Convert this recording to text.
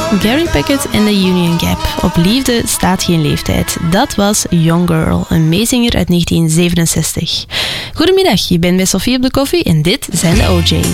Gary Puckett en de Union Gap. Op liefde staat geen leeftijd. Dat was Young Girl, een meezinger uit 1967. Goedemiddag, je bent bij Sophie op de koffie en dit zijn de OJ's.